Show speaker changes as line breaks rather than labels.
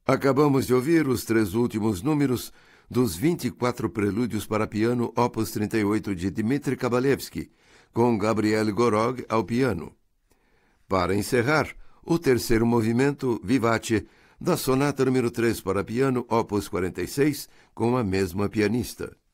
Acabamos de ouvir os 3 últimos números dos 24 prelúdios para piano Opus 38 de Dmitri Kabalevsky, com Gabriel Gorog ao piano. Para encerrar, o 3º movimento, Vivace, da Sonata número 3 para piano Opus 46, com a mesma pianista.